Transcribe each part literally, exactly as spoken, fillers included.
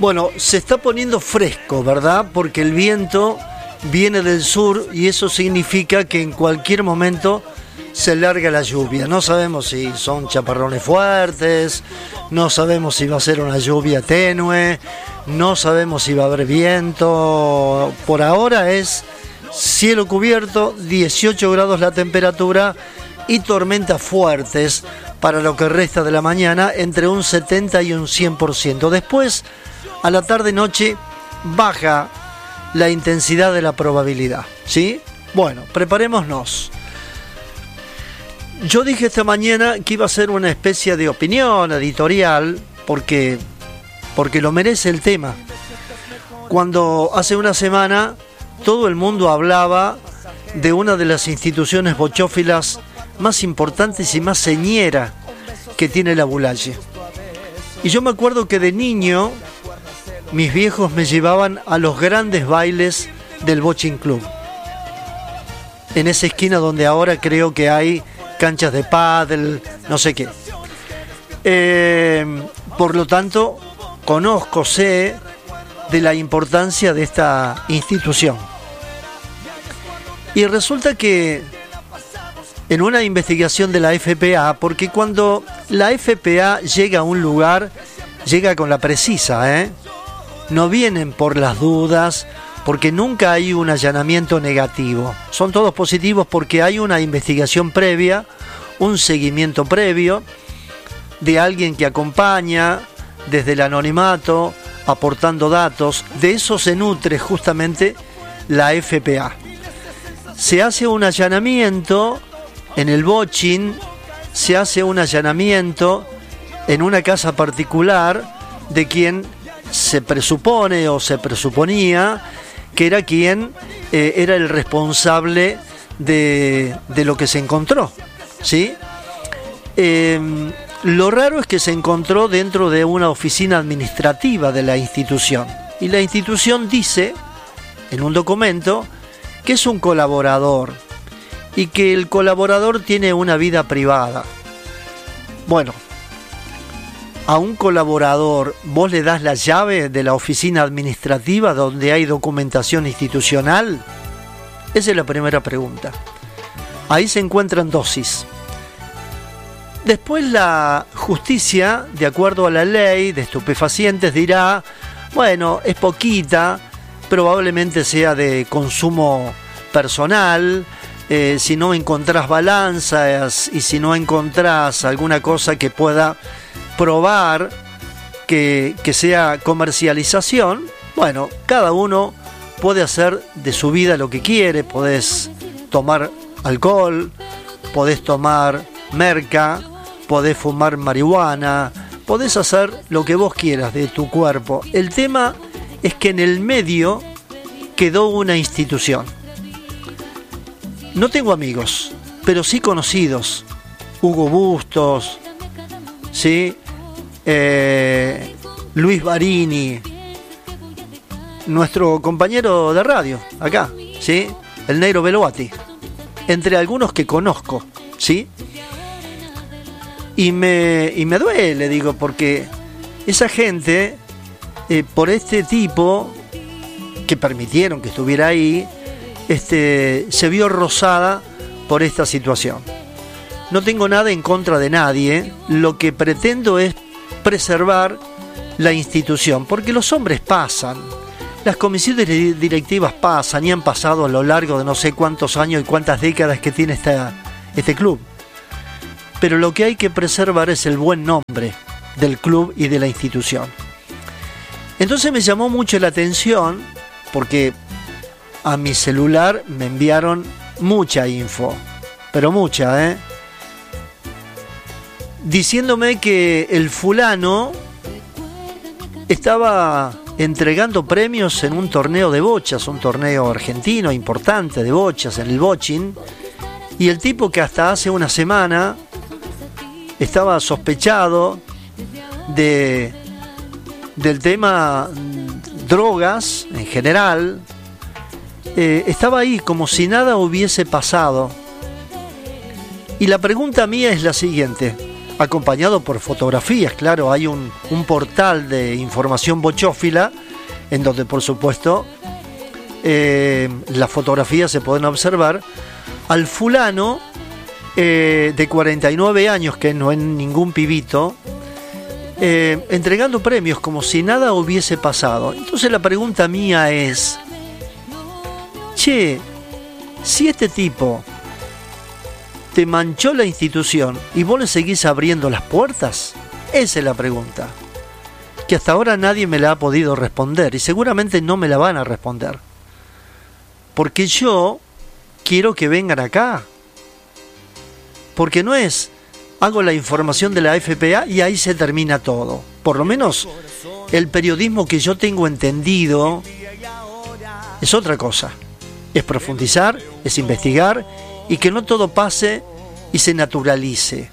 Bueno, se está poniendo fresco, ¿verdad? Porque el viento viene del sur y eso significa que en cualquier momento se larga la lluvia. No sabemos si son chaparrones fuertes, no sabemos si va a ser una lluvia tenue, no sabemos si va a haber viento. Por ahora es cielo cubierto, dieciocho grados la temperatura y tormentas fuertes para lo que resta de la mañana, entre un setenta y un cien por ciento. Después, a la tarde-noche, baja la intensidad de la probabilidad, ¿sí? Bueno, preparémonos. Yo dije esta mañana que iba a ser una especie de opinión editorial, porque, porque lo merece el tema. Cuando hace una semana todo el mundo hablaba de una de las instituciones bochófilas más importantes y más señera que tiene la Bulaye. Y yo me acuerdo que de niño mis viejos me llevaban a los grandes bailes del Bochín Club, en esa esquina donde ahora creo que hay canchas de pádel, no sé qué. Eh, por lo tanto, conozco, sé de la importancia de esta institución. Y resulta que en una investigación de la F P A, porque cuando la F P A llega a un lugar, llega con la precisa, ¿eh? No vienen por las dudas, porque nunca hay un allanamiento negativo. Son todos positivos porque hay una investigación previa, un seguimiento previo de alguien que acompaña desde el anonimato, aportando datos. De eso se nutre justamente la F P A. Se hace un allanamiento en el Bochín, se hace un allanamiento en una casa particular de quien se presupone o se presuponía que era quien eh, era el responsable de, de lo que se encontró, ¿sí? Eh, lo raro es que se encontró dentro de una oficina administrativa de la institución, y la institución dice en un documento que es un colaborador y que el colaborador tiene una vida privada. Bueno, a un colaborador vos le das la llave de la oficina administrativa donde hay documentación institucional. Esa es la primera pregunta. Ahí se encuentran dosis. Después la justicia, de acuerdo a la ley de estupefacientes, dirá, bueno, es poquita, probablemente sea de consumo personal, eh, si no encontrás balanzas y si no encontrás alguna cosa que pueda probar que, que sea comercialización, bueno, cada uno puede hacer de su vida lo que quiere. Podés tomar alcohol, podés tomar merca, podés fumar marihuana, podés hacer lo que vos quieras de tu cuerpo. El tema es que en el medio quedó una institución. No tengo amigos, pero sí conocidos. Hugo Bustos, ¿sí? Eh, Luis Barini, nuestro compañero de radio acá, ¿sí? El Negro Beloati, entre algunos que conozco, ¿sí? Y me, y me duele, digo, porque esa gente, eh, por este tipo que permitieron que estuviera ahí, este, se vio rozada por esta situación. No tengo nada en contra de nadie, lo que pretendo es preservar la institución, porque los hombres pasan, las comisiones directivas pasan y han pasado a lo largo de no sé cuántos años y cuántas décadas que tiene esta, este club. Pero lo que hay que preservar es el buen nombre del club y de la institución. Entonces me llamó mucho la atención porque a mi celular me enviaron mucha info, pero mucha, ¿eh? diciéndome que el fulano estaba entregando premios en un torneo de bochas, un torneo argentino importante de bochas en el Bochín, y el tipo que hasta hace una semana estaba sospechado de del tema drogas en general, eh, estaba ahí como si nada hubiese pasado. Y la pregunta mía es la siguiente: acompañado por fotografías. Claro, hay un, un portal de información bochófila en donde, por supuesto, eh, las fotografías se pueden observar al fulano eh, de cuarenta y nueve años, que no es ningún pibito, eh, entregando premios como si nada hubiese pasado. Entonces la pregunta mía es, che, si este tipo te manchó la institución y vos le seguís abriendo las puertas, esa es la pregunta, que hasta ahora nadie me la ha podido responder y seguramente no me la van a responder, porque yo quiero que vengan acá, porque no es hago la información de la F P A y ahí se termina todo. Por lo menos el periodismo que yo tengo entendido es otra cosa, es profundizar, es investigar y que no todo pase y se naturalice.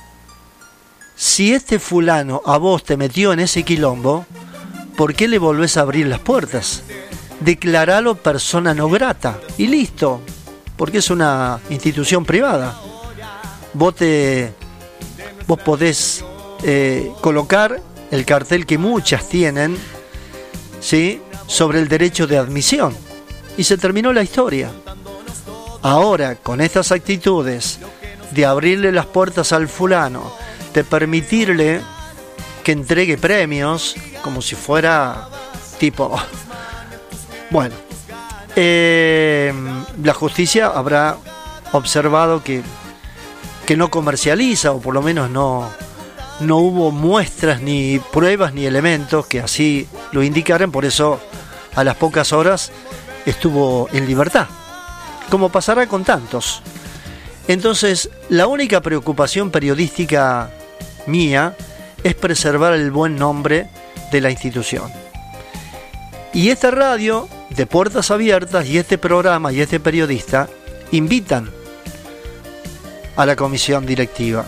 Si este fulano a vos te metió en ese quilombo, ¿por qué le volvés a abrir las puertas? Declaralo persona no grata y listo, porque es una institución privada. Vos, te, vos podés eh, colocar el cartel que muchas tienen, ¿sí?, sobre el derecho de admisión y se terminó la historia. Ahora, con estas actitudes de abrirle las puertas al fulano, de permitirle que entregue premios, como si fuera tipo... Bueno, eh, la justicia habrá observado que, que no comercializa, o por lo menos no, no hubo muestras, ni pruebas, ni elementos que así lo indicaran, por eso a las pocas horas estuvo en libertad, como pasará con tantos. Entonces, la única preocupación periodística mía es preservar el buen nombre de la institución. Y esta radio de Puertas Abiertas y este programa y este periodista invitan a la comisión directiva,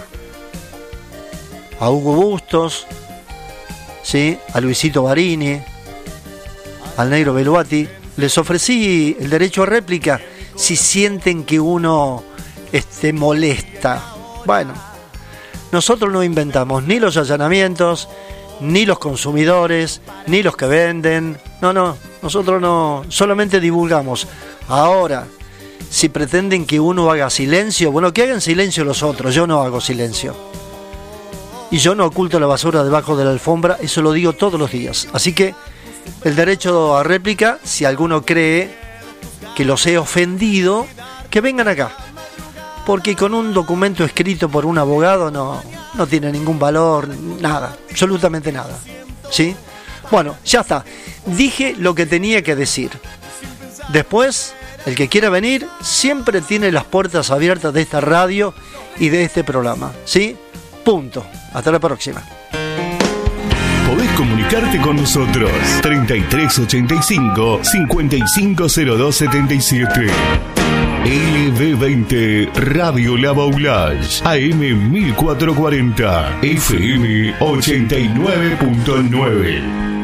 a Hugo Bustos, ¿sí?, a Luisito Barini, al Negro Beluati. Les ofrecí el derecho a réplica si sienten que uno este, molesta. Bueno, nosotros no inventamos ni los allanamientos, ni los consumidores, ni los que venden. No, no, nosotros no, solamente divulgamos. Ahora, si pretenden que uno haga silencio, bueno, que hagan silencio los otros, yo no hago silencio. Y yo no oculto la basura debajo de la alfombra, eso lo digo todos los días. Así que el derecho a réplica, si alguno cree que los he ofendido, que vengan acá. Porque con un documento escrito por un abogado no, no tiene ningún valor, nada, absolutamente nada. ¿Sí? Bueno, ya está. Dije lo que tenía que decir. Después, el que quiera venir, siempre tiene las puertas abiertas de esta radio y de este programa. ¿Sí? Punto. Hasta la próxima. Podés comunicarte con nosotros. treinta y tres ochenta y cinco, cincuenta y cinco cero dos setenta y siete. L B veinte Radio La Baulage, A M mil cuatrocientos cuarenta, F M ochenta y nueve punto nueve.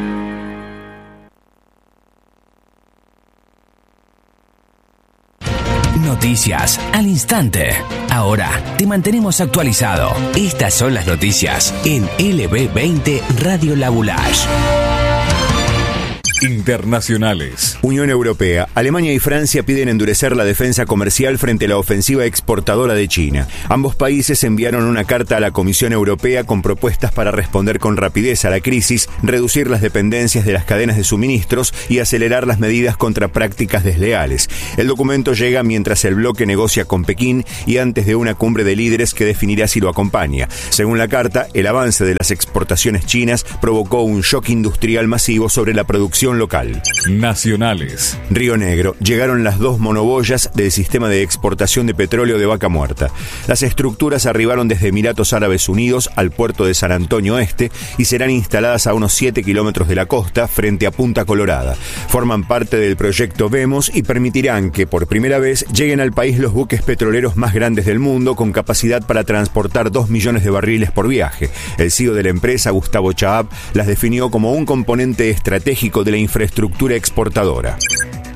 Noticias al instante. Ahora te mantenemos actualizado. Estas son las noticias en L B veinte Radio La Baulage. Internacionales. Unión Europea, Alemania y Francia piden endurecer la defensa comercial frente a la ofensiva exportadora de China. Ambos países enviaron una carta a la Comisión Europea con propuestas para responder con rapidez a la crisis, reducir las dependencias de las cadenas de suministros y acelerar las medidas contra prácticas desleales. El documento llega mientras el bloque negocia con Pekín y antes de una cumbre de líderes que definirá si lo acompaña. Según la carta, el avance de las exportaciones chinas provocó un shock industrial masivo sobre la producción local. Nacionales. Río Negro. Llegaron las dos monoboyas del sistema de exportación de petróleo de Vaca Muerta. Las estructuras arribaron desde Emiratos Árabes Unidos al puerto de San Antonio Este y serán instaladas a unos siete kilómetros de la costa frente a Punta Colorada. Forman parte del proyecto Vemos y permitirán que por primera vez lleguen al país los buques petroleros más grandes del mundo con capacidad para transportar dos millones de barriles por viaje. El C E O de la empresa, Gustavo Chaab, las definió como un componente estratégico de la infraestructura exportadora.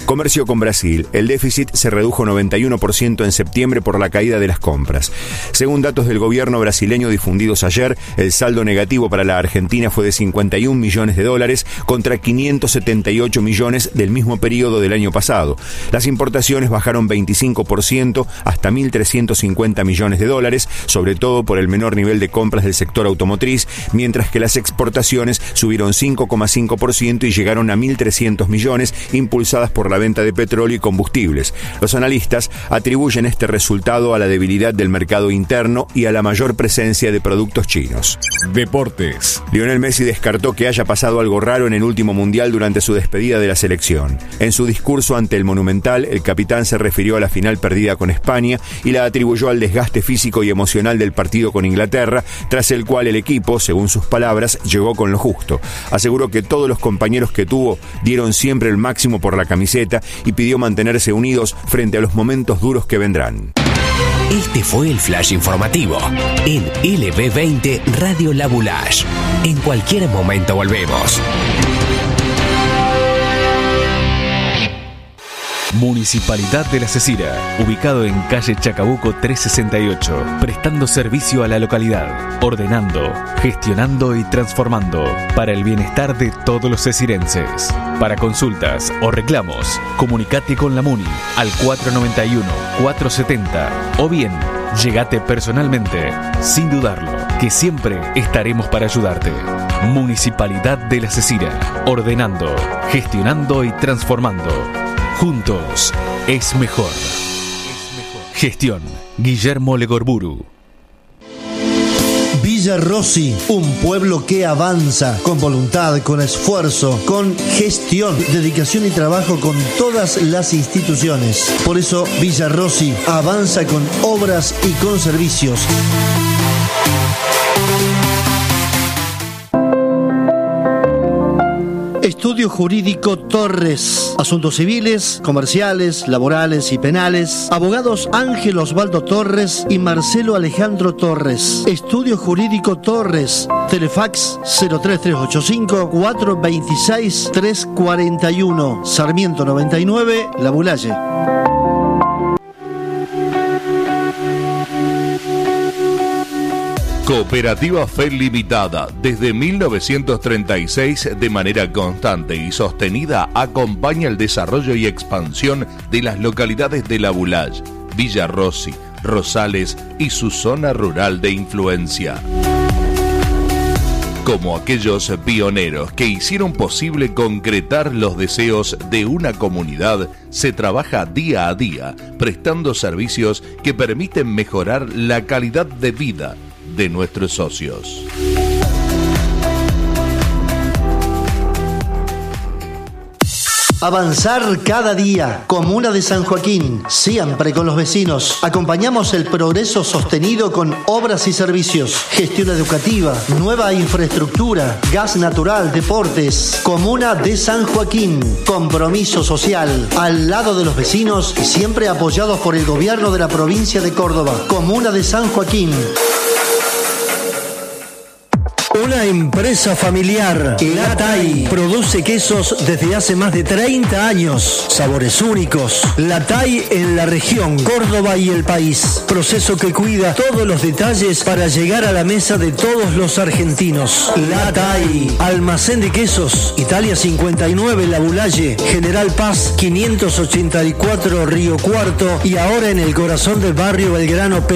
Comercio con Brasil. El déficit se redujo noventa y uno por ciento en septiembre por la caída de las compras. Según datos del gobierno brasileño difundidos ayer, el saldo negativo para la Argentina fue de cincuenta y un millones de dólares contra quinientos setenta y ocho millones del mismo periodo del año pasado. Las importaciones bajaron veinticinco por ciento hasta mil trescientos cincuenta millones de dólares, sobre todo por el menor nivel de compras del sector automotriz, mientras que las exportaciones subieron cinco coma cinco por ciento y llegaron a mil trescientos millones, impulsadas por la venta de petróleo y combustibles. Los analistas atribuyen este resultado a la debilidad del mercado interno y a la mayor presencia de productos chinos. Deportes. Lionel Messi descartó que haya pasado algo raro en el último mundial durante su despedida de la selección. En su discurso ante el Monumental, el capitán se refirió a la final perdida con España y la atribuyó al desgaste físico y emocional del partido con Inglaterra, tras el cual el equipo, según sus palabras, llegó con lo justo. Aseguró que todos los compañeros que tuvo dieron siempre el máximo por la camiseta y pidió mantenerse unidos frente a los momentos duros que vendrán. Este fue el flash informativo en L B veinte Radio La Boulaye. En cualquier momento volvemos. Municipalidad de La Cecira, ubicado en calle Chacabuco trescientos sesenta y ocho, prestando servicio a la localidad, ordenando, gestionando y transformando para el bienestar de todos los cecirenses. Para consultas o reclamos, comunicate con la Muni al cuatro nueve uno, cuatro siete cero o bien, llegate personalmente, sin dudarlo, que siempre estaremos para ayudarte. Municipalidad de La Cecira, ordenando, gestionando y transformando. Juntos es mejor. Gestión Guillermo Legorburu. Villa Rossi, un pueblo que avanza con voluntad, con esfuerzo, con gestión, dedicación y trabajo con todas las instituciones. Por eso Villa Rossi avanza con obras y con servicios. Estudio Jurídico Torres. Asuntos civiles, comerciales, laborales y penales. Abogados Ángel Osvaldo Torres y Marcelo Alejandro Torres. Estudio Jurídico Torres. Telefax cero tres tres ocho cinco, cuatro dos seis, tres cuatro uno. Sarmiento noventa y nueve, La Boulaye. Cooperativa Fe Limitada, desde mil novecientos treinta y seis, de manera constante y sostenida, acompaña el desarrollo y expansión de las localidades de La Boulaye, Villa Rossi, Rosales y su zona rural de influencia. Como aquellos pioneros que hicieron posible concretar los deseos de una comunidad, se trabaja día a día, prestando servicios que permiten mejorar la calidad de vida de nuestros socios. Avanzar cada día. Comuna de San Joaquín, siempre con los vecinos. Acompañamos el progreso sostenido con obras y servicios, gestión educativa, nueva infraestructura, gas natural, deportes. Comuna de San Joaquín, compromiso social, al lado de los vecinos y siempre apoyados por el gobierno de la provincia de Córdoba. Comuna de San Joaquín. Una empresa familiar, La Tai, produce quesos desde hace más de treinta años. Sabores únicos. La Tai en la región, Córdoba y el país. Proceso que cuida todos los detalles para llegar a la mesa de todos los argentinos. La Tai, almacén de quesos, Italia cincuenta y nueve, La Boulaye, General Paz quinientos ochenta y cuatro, Río Cuarto y ahora en el corazón del barrio Belgrano.